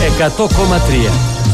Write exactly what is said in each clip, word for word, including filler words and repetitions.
εκατό κόμμα τρία.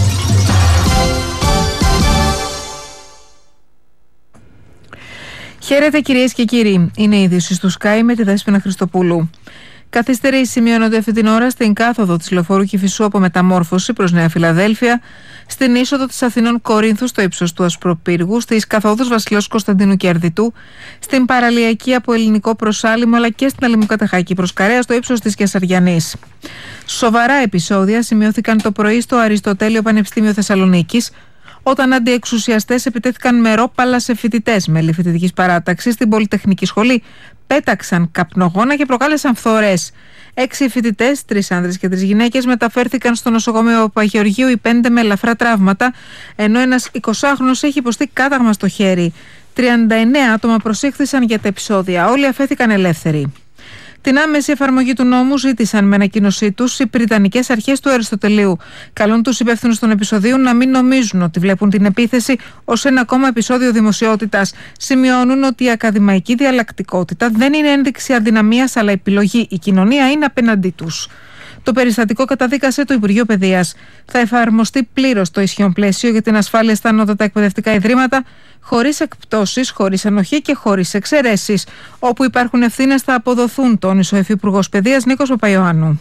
Χαίρετε κυρίες και κύριοι. Είναι η είδηση του Sky με τη Δέσποινα Χριστοπούλου. Καθυστερήσεις σημειώνονται αυτή την ώρα στην κάθοδο της λεωφορείου Κηφισού από Μεταμόρφωση προς Νέα Φιλαδέλφια, στην είσοδο της Αθηνών Κορίνθου στο ύψος του Ασπροπύργου, στις καθόδους Βασιλέως Κωνσταντίνου και Αρδιτού, στην παραλιακή από Ελληνικό προς Άλυμο αλλά και στην Αλυμοκαταχάκη προς Καρέα στο ύψος της Κεσαριανής. Σοβαρά επεισόδια σημειώθηκαν το πρωί στο Αριστοτέλειο Πανεπιστήμιο Θεσσαλονίκης, όταν αντιεξουσιαστές επιτέθηκαν με ρόπαλα σε φοιτητές μέλη φοιτητικής παράταξης στην Πολυτεχνική Σχολή, πέταξαν καπνογόνα και προκάλεσαν φθορές. Έξι φοιτητές, τρεις άνδρες και τρεις γυναίκες, μεταφέρθηκαν στο νοσοκομείο Παπαγεωργίου, οι πέντε με ελαφρά τραύματα, ενώ ένας εικοσάχρονος έχει υποστεί κάταγμα στο χέρι. τριάντα εννέα άτομα προσήχθησαν για τα επεισόδια. Όλοι αφέθηκαν ελεύθεροι. Την άμεση εφαρμογή του νόμου ζήτησαν με ανακοίνωσή τους οι Βρυτανικές αρχές του Αριστοτελείου. Καλούν τους υπεύθυνους των επεισοδίων να μην νομίζουν ότι βλέπουν την επίθεση ως ένα ακόμα επεισόδιο δημοσιότητας. Σημειώνουν ότι η ακαδημαϊκή διαλλακτικότητα δεν είναι ένδειξη αδυναμίας αλλά επιλογή. Η κοινωνία είναι απέναντί τους. Το περιστατικό καταδίκασε το Υπουργείο Παιδείας. Θα εφαρμοστεί πλήρως το ισχύον πλαίσιο για την ασφάλεια στα ανώτατα εκπαιδευτικά ιδρύματα, χωρίς εκπτώσεις, χωρίς ανοχή και χωρίς εξαιρέσεις. Όπου υπάρχουν ευθύνες θα αποδοθούν, τόνισε ο Υφυπουργός Παιδείας Νίκος Παπαϊωάννου.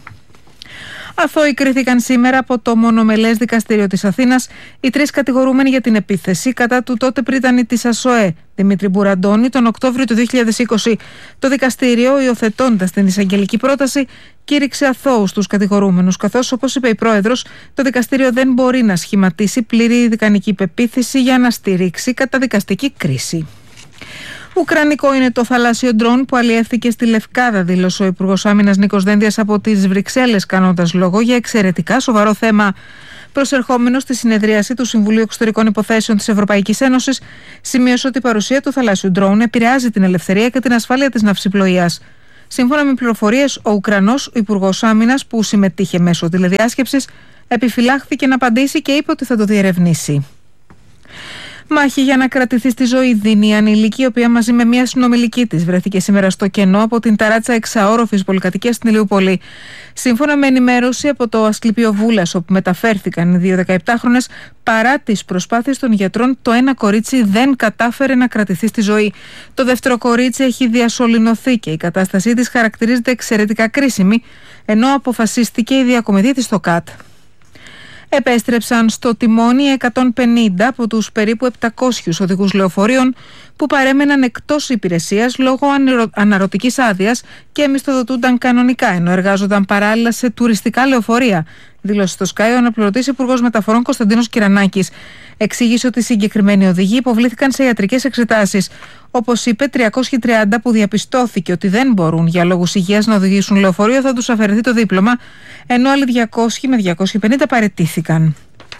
Αθώοι κρίθηκαν σήμερα από το μονομελές δικαστήριο της Αθήνας οι τρεις κατηγορούμενοι για την επίθεση κατά του τότε πρίτανη της ΑΣΟΕ, Δημήτρη Μπουραντώνη, τον Οκτώβριο του δύο χιλιάδες είκοσι. Το δικαστήριο, υιοθετώντας την εισαγγελική πρόταση, κήρυξε αθώους τους κατηγορούμενους, καθώς, όπως είπε η πρόεδρος, το δικαστήριο δεν μπορεί να σχηματίσει πλήρη δικανική πεποίθηση για να στηρίξει καταδικαστική κρίση. Ουκρανικό είναι το θαλάσσιο ντρόν που αλλιεύθηκε στη Λευκάδα, δήλωσε ο Υπουργός Άμυνας Νίκος Δένδιας από τις Βρυξέλλες, κάνοντας λόγο για εξαιρετικά σοβαρό θέμα. Προσερχόμενος στη συνεδρίαση του Συμβουλίου Εξωτερικών Υποθέσεων της Ευρωπαϊκής Ένωσης, σημείωσε ότι η παρουσία του θαλάσσιου ντρόν επηρεάζει την ελευθερία και την ασφάλεια της ναυσιπλοείας. Σύμφωνα με πληροφορίες, ο Ουκρανός Υπουργός Άμυνας, που συμμετείχε μέσω τηλεδιάσκεψης, επιφυλάχθηκε να απαντήσει και είπε ότι θα το διερευνήσει. Μάχη για να κρατηθεί στη ζωή δίνει η ανηλίκη, η οποία μαζί με μια συνομιλική της βρέθηκε σήμερα στο κενό από την ταράτσα εξαόροφης πολυκατοικίας στην Ηλιούπολη. Σύμφωνα με ενημέρωση από το Ασκληπείο Βούλας, όπου μεταφέρθηκαν οι δύο δεκαεπτάχρονες, παρά τις προσπάθειες των γιατρών, το ένα κορίτσι δεν κατάφερε να κρατηθεί στη ζωή. Το δεύτερο κορίτσι έχει διασωληνωθεί και η κατάστασή της χαρακτηρίζεται εξαιρετικά κρίσιμη, ενώ αποφασίστηκε η διακομιδή της στο ΚΑΤ. Επέστρεψαν στο τιμόνι εκατόν πενήντα από τους περίπου επτακόσιους οδηγούς λεωφορείων που παρέμεναν εκτός υπηρεσίας λόγω αναρωτικής άδειας και μισθοδοτούνταν κανονικά, ενώ εργάζονταν παράλληλα σε τουριστικά λεωφορεία, δήλωσε στο Sky ο αναπληρωτής Υπουργός Μεταφορών Κωνσταντίνος Κυρανάκης. Εξήγησε ότι οι συγκεκριμένοι οδηγοί υποβλήθηκαν σε ιατρικές εξετάσεις. Όπως είπε, τριακόσιοι τριάντα που διαπιστώθηκε ότι δεν μπορούν για λόγους υγείας να οδηγήσουν λεωφορείο θα τους αφαιρεθεί το δίπλωμα, ενώ άλλοι διακόσιοι με διακόσιοι πενήντα παραιτήθηκαν.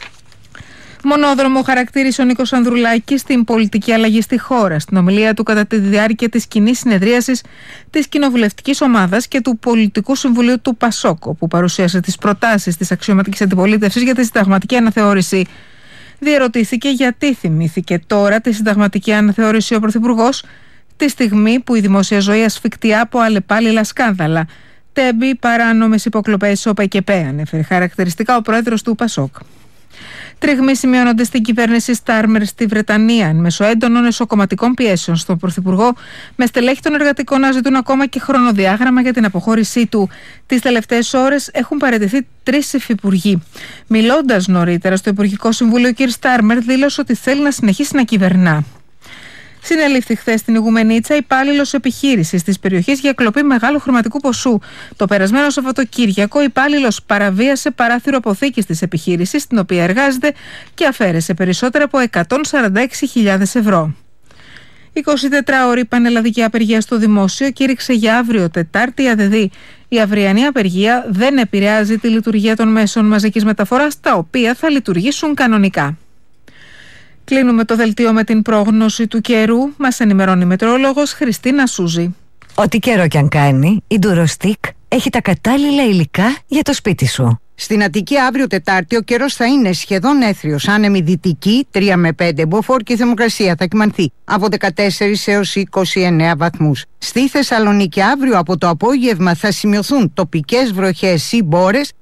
Μονόδρομο χαρακτήρισε ο Νίκος Ανδρουλάκης στην πολιτική αλλαγή στη χώρα, στην ομιλία του κατά τη διάρκεια της κοινής συνεδρίασης της κοινοβουλευτικής ομάδας και του Πολιτικού Συμβουλίου του Πασόκο, που παρουσίασε τις προτάσεις της αξιωματικής αντιπολίτευσης για τη συνταγματική αναθεώρηση. Διερωτήθηκε γιατί θυμήθηκε τώρα τη συνταγματική αναθεώρηση ο Πρωθυπουργός, τη στιγμή που η δημόσια ζωή ασφικτιά από αλλεπάλληλα σκάνδαλα. Τέμπη, παράνομες υποκλοπές, ΟΠΕΚΕΠΕ, ανέφερε χαρακτηριστικά ο πρόεδρος του Πασόκ. Τριγμοί σημειώνονται στην κυβέρνηση Στάρμερ στη Βρετανία, εν μέσω έντονων εσωκομματικών πιέσεων στον Πρωθυπουργό, με στελέχη των εργατικών να ζητούν ακόμα και χρονοδιάγραμμα για την αποχώρησή του. Τις τελευταίες ώρες έχουν παραιτηθεί τρεις υφυπουργοί. Μιλώντας νωρίτερα στο Υπουργικό Συμβούλιο, ο κ. Στάρμερ δήλωσε ότι θέλει να συνεχίσει να κυβερνά. Συνελήφθη χθες στην Ιγουμενίτσα υπάλληλος επιχείρησης της περιοχής για κλοπή μεγάλου χρηματικού ποσού. Το περασμένο Σαββατοκύριακο, ο υπάλληλος παραβίασε παράθυρο αποθήκης της επιχείρησης, στην οποία εργάζεται, και αφαίρεσε περισσότερα από εκατόν σαράντα έξι χιλιάδες ευρώ. εικοσιτετράωρη πανελλαδική απεργία στο δημόσιο κήρυξε για αύριο Τετάρτη η ΑΔΔ. Η αυριανή απεργία δεν επηρεάζει τη λειτουργία των μέσων μαζικής μεταφοράς, τα οποία θα λειτουργήσουν κανονικά. Κλείνουμε το δελτίο με την πρόγνωση του καιρού. Μας ενημερώνει η μετεωρολόγος Χριστίνα Σούζη. Ό,τι καιρό κι αν κάνει, η Ντουροστίκ έχει τα κατάλληλα υλικά για το σπίτι σου. Στην Αττική αύριο Τετάρτη ο καιρός θα είναι σχεδόν έθριος, άνεμη δυτική τρία με πέντε μποφόρ και η θερμοκρασία θα κυμανθεί από δεκατέσσερις έως είκοσι εννέα βαθμούς. Στη Θεσσαλονίκη αύριο από το απόγευμα θα σημειωθούν τοπικές βροχές ή μπόρες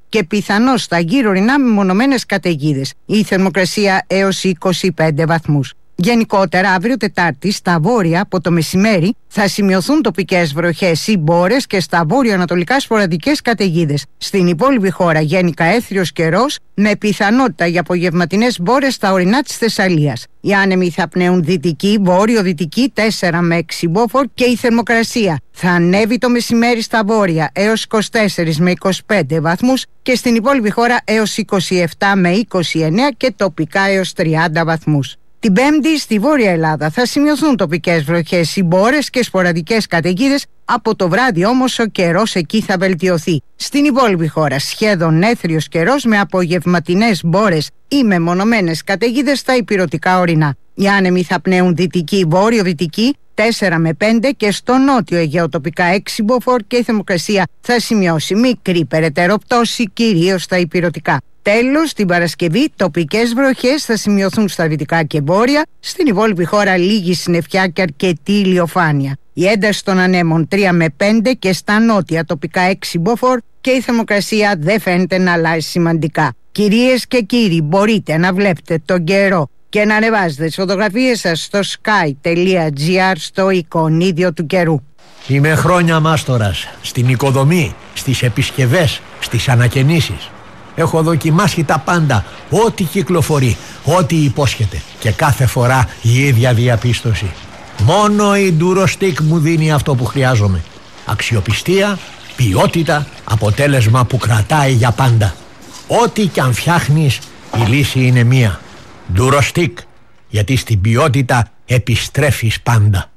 και πιθανώς στα γύρω ορεινά μεμονωμένες καταιγίδες. Η θερμοκρασία έως είκοσι πέντε βαθμούς. Γενικότερα, αύριο Τετάρτη, στα βόρεια από το μεσημέρι θα σημειωθούν τοπικές βροχές ή μπόρες και στα βόρειο-ανατολικά σποραδικές καταιγίδες. Στην υπόλοιπη χώρα, γενικά έθριος καιρός με πιθανότητα για απογευματινές μπόρες στα ορεινά της Θεσσαλίας. Οι άνεμοι θα πνέουν δυτική, βόρειο-δυτική τέσσερα με έξι μποφόρ και η θερμοκρασία θα ανέβει το μεσημέρι στα βόρεια έως είκοσι τέσσερα με είκοσι πέντε βαθμούς και στην υπόλοιπη χώρα έως είκοσι επτά με είκοσι εννέα και τοπικά έως τριάντα βαθμούς. Την Πέμπτη στη Βόρεια Ελλάδα θα σημειωθούν τοπικές βροχές ή μπόρες και σποραδικές καταιγίδες, από το βράδυ όμως ο καιρός εκεί θα βελτιωθεί. Στην υπόλοιπη χώρα σχεδόν έθριος καιρός με απογευματινές μπόρες ή μεμονωμένες καταιγίδες στα ηπειρωτικά ορεινά. Οι άνεμοι θα πνέουν δυτική, βόρειο-δυτική τέσσερα με πέντε και στο νότιο Αιγαίο τοπικά έξι μποφόρ και η θερμοκρασία θα σημειώσει μικρή περαιτέρω πτώση κυρίως στα ηπειρωτικά. Τέλος, την Παρασκευή τοπικές βροχές θα σημειωθούν στα δυτικά και βόρεια, στην υπόλοιπη χώρα λίγη συννεφιά και αρκετή ηλιοφάνεια. Η ένταση των ανέμων τρία με πέντε και στα νότια τοπικά έξι μποφόρ και η θερμοκρασία δεν φαίνεται να αλλάζει σημαντικά. Κυρίες και κύριοι, μπορείτε να βλέπετε τον καιρό και να ανεβάζετε τις φωτογραφίες σας στο sky τελεία gr στο εικονίδιο του καιρού. Είμαι χρόνια μάστορας στην οικοδομή, στις επισκευές, στις ανακαινήσεις. Έχω δοκιμάσει τα πάντα, ό,τι κυκλοφορεί, ό,τι υπόσχεται και κάθε φορά η ίδια διαπίστωση. Μόνο η Durostec μου δίνει αυτό που χρειάζομαι. Αξιοπιστία, ποιότητα, αποτέλεσμα που κρατάει για πάντα. Ό,τι κι αν φτιάχνεις, η λύση είναι μία. Durostec, γιατί στην ποιότητα επιστρέφεις πάντα.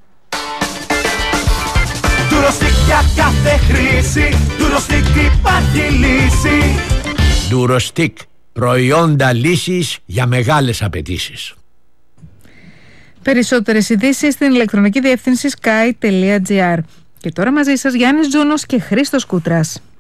Durostec για κάθε χρήση, Durostec υπάρχει λύση. Durostec, προϊόντα λύσης για μεγάλες απαιτήσεις. Περισσότερες ειδήσεις στην ηλεκτρονική διεύθυνση sky τελεία gr. Και τώρα μαζί σας Γιάννης Τζούνος και Χρήστος Κούτρας.